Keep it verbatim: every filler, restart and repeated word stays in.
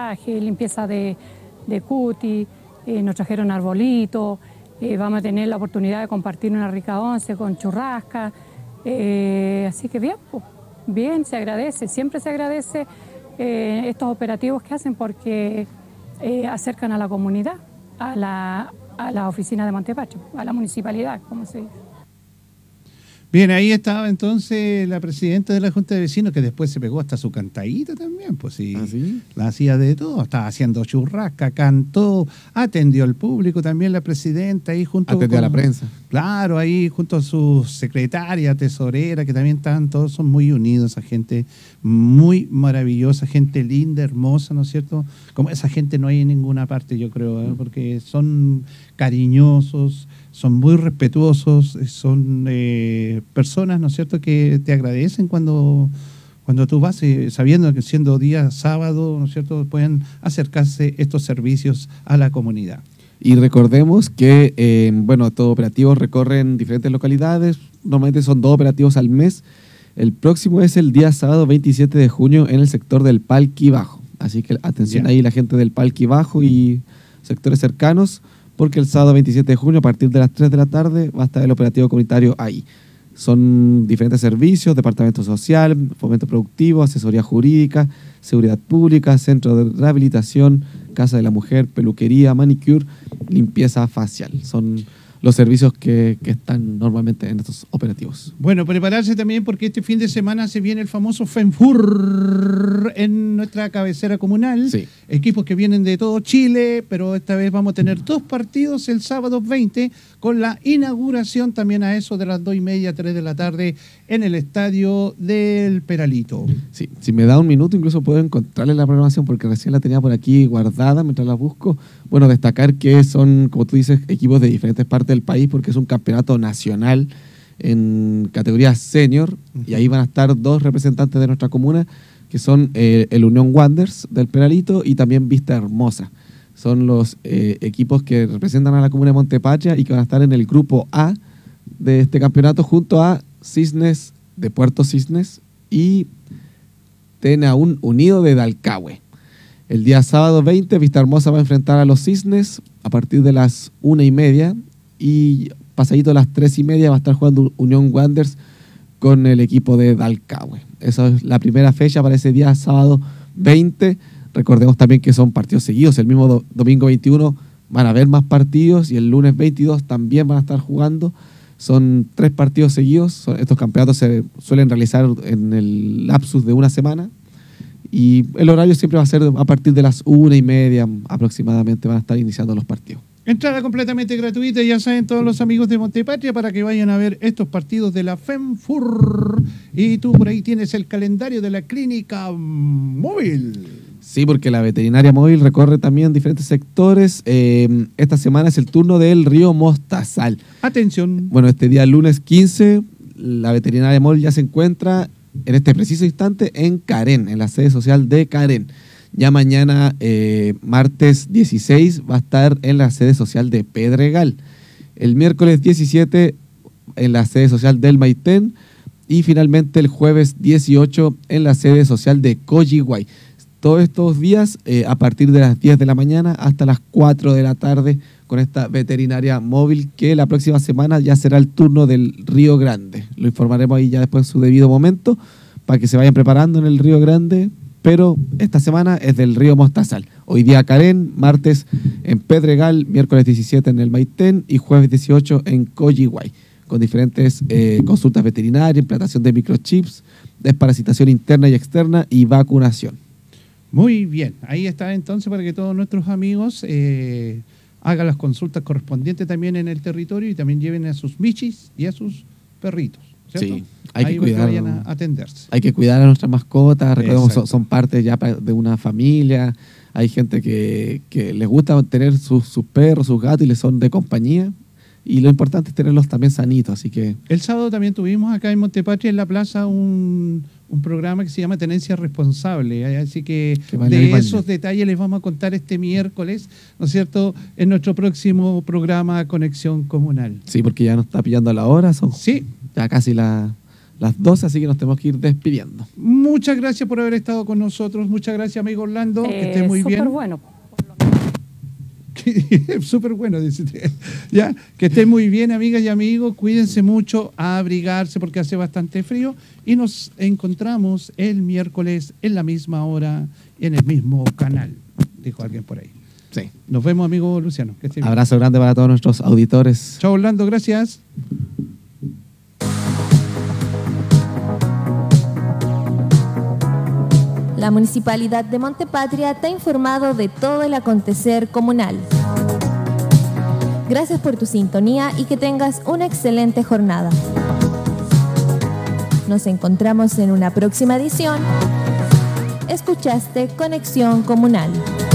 maquillaje, limpieza de, de cutis, eh, nos trajeron arbolitos, eh, vamos a tener la oportunidad de compartir una rica once con churrasca, eh, así que bien, pues, bien, se agradece, siempre se agradece eh, estos operativos que hacen porque eh, acercan a la comunidad, a la, a la oficina de Montepache, a la municipalidad, como se dice. Bien, ahí estaba entonces la presidenta de la Junta de Vecinos, que después se pegó hasta su cantadita también, pues sí, ¿Ah, sí? La hacía de todo, estaba haciendo churrasca, cantó, atendió al público también la presidenta ahí junto Atendió con, a la prensa. Claro, ahí junto a su secretaria, tesorera, que también están, todos son muy unidos, esa gente muy maravillosa, gente linda, hermosa, ¿no es cierto? Como esa gente no hay en ninguna parte, yo creo, ¿eh? Porque son cariñosos, son muy respetuosos, son eh, personas, ¿no es cierto?, que te agradecen cuando, cuando tú vas, eh, sabiendo que siendo día sábado, ¿no es cierto?, pueden acercarse estos servicios a la comunidad. Y recordemos que, eh, bueno, estos operativos recorren diferentes localidades, normalmente son dos operativos al mes. El próximo es el día sábado veintisiete de junio en el sector del Palqui Bajo. Así que atención Bien. ahí la gente del Palqui Bajo y sectores cercanos, porque el sábado veintisiete de junio a partir de las tres de la tarde va a estar el operativo comunitario ahí. Son diferentes servicios, departamento social, fomento productivo, asesoría jurídica, seguridad pública, centro de rehabilitación, casa de la mujer, peluquería, manicure, limpieza facial. Son los servicios que, que están normalmente en estos operativos. Bueno, prepararse también porque este fin de semana se viene el famoso FENFUR en nuestra cabecera comunal. Sí. Equipos que vienen de todo Chile, pero esta vez vamos a tener dos partidos el sábado veinte con la inauguración también a eso de las dos y media, tres de la tarde en el estadio del Peralito. Sí, si me da un minuto incluso puedo encontrarle la programación porque recién la tenía por aquí guardada mientras la busco. Bueno, destacar que son, como tú dices, equipos de diferentes partes del país porque es un campeonato nacional en categoría senior. Uh-huh. Y ahí van a estar dos representantes de nuestra comuna que son eh, el Unión Wanderers del Peralito y también Vista Hermosa. Son los eh, equipos que representan a la comuna de Montepatria y que van a estar en el grupo A de este campeonato junto a Cisnes de Puerto Cisnes y T N A Unido de Dalcahue. El día sábado veinte, Vista Hermosa va a enfrentar a los Cisnes a partir de las una y media y pasadito a las tres y media va a estar jugando Unión Wanderers con el equipo de Dalcahue. Esa es la primera fecha para ese día sábado veinte. Recordemos también que son partidos seguidos. El mismo do domingo veintiuno van a haber más partidos y el lunes veintidós también van a estar jugando. Son tres partidos seguidos. Son, estos campeonatos se suelen realizar en el lapsus de una semana. Y el horario siempre va a ser a partir de las una y media aproximadamente van a estar iniciando los partidos. Entrada completamente gratuita, ya saben todos los amigos de Montepatria para que vayan a ver estos partidos de la FENFUR. Y tú por ahí tienes el calendario de la clínica móvil. Sí, porque la veterinaria móvil recorre también diferentes sectores. Eh, esta semana es el turno del río Mostazal. Atención. Bueno, este día lunes quince, la veterinaria móvil ya se encuentra en este preciso instante en Carén, en la sede social de Carén. Ya mañana, eh, martes dieciséis, va a estar en la sede social de Pedregal. El miércoles diecisiete, en la sede social del Maitén. Y finalmente el jueves dieciocho, en la sede social de Coyihuay. Todos estos días, eh, a partir de las diez de la mañana hasta las cuatro de la tarde, con esta veterinaria móvil, que la próxima semana ya será el turno del Río Grande. Lo informaremos ahí ya después en su debido momento, para que se vayan preparando en el Río Grande. Pero esta semana es del río Mostazal. Hoy día Carén, martes en Pedregal, miércoles diecisiete en el Maitén y jueves dieciocho en Coyihuay, con diferentes eh, consultas veterinarias, implantación de microchips, desparasitación interna y externa y vacunación. Muy bien, ahí está entonces para que todos nuestros amigos eh, hagan las consultas correspondientes también en el territorio y también lleven a sus michis y a sus perritos. ¿Cierto? Sí, hay ahí que cuidar, vayan a atenderse. Hay que cuidar a nuestras mascotas, recordemos, son, son parte ya de una familia, hay gente que, que les gusta tener sus, sus perros, sus gatos y les son de compañía, y lo importante es tenerlos también sanitos, así que... El sábado también tuvimos acá en Montepatria, en la plaza, un, un programa que se llama Tenencia Responsable, así que de esos detalles les vamos a contar este miércoles, ¿no es cierto?, en nuestro próximo programa Conexión Comunal. Sí, porque ya nos está pillando la hora, son sí. ya casi la, las doce, así que nos tenemos que ir despidiendo. Muchas gracias por haber estado con nosotros. Muchas gracias, amigo Orlando. Eh, que esté muy bien. Súper bueno. Súper bueno, dice. Ya, que estén muy bien, amigas y amigos. Cuídense mucho, a abrigarse porque hace bastante frío. Y nos encontramos el miércoles en la misma hora, en el mismo canal, dijo alguien por ahí. Sí. Nos vemos, amigo Luciano. Que esté bien. Abrazo grande para todos nuestros auditores. Chao, Orlando, gracias. La Municipalidad de Montepatria te ha informado de todo el acontecer comunal. Gracias por tu sintonía y que tengas una excelente jornada. Nos encontramos en una próxima edición. Escuchaste Conexión Comunal.